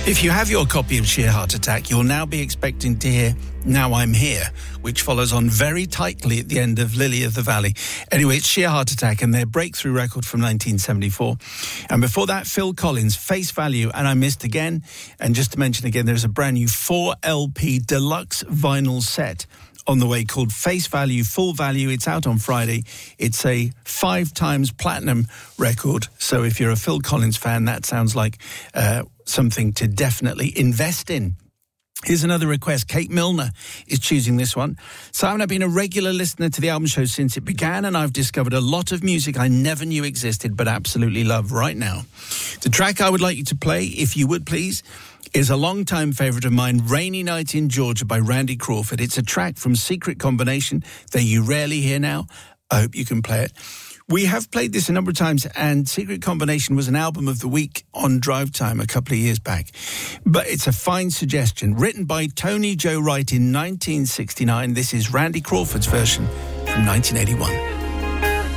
If you have your copy of Sheer Heart Attack, you'll now be expecting to hear Now I'm Here, which follows on very tightly at the end of Lily of the Valley. Anyway, it's Sheer Heart Attack and their breakthrough record from 1974. And before that, Phil Collins, Face Value, and I Missed Again. And just to mention again, there's a brand new 4LP deluxe vinyl set on the way called Face Value, Full Value. It's out on Friday. It's a 5 times platinum record. So if you're a Phil Collins fan, that sounds like something to definitely invest in. Here's another request. Kate Milner is choosing this one. Simon, I've been a regular listener to the album show since it began, and I've discovered a lot of music I never knew existed, but absolutely love right now. The track I would like you to play, if you would please, is a long-time favourite of mine, Rainy Night in Georgia by Randy Crawford. It's a track from Secret Combination that you rarely hear now. I hope you can play it. We have played this a number of times, and Secret Combination was an album of the week on Drive Time a couple of years back. But it's a fine suggestion. Written by Tony Joe Wright in 1969, this is Randy Crawford's version from 1981.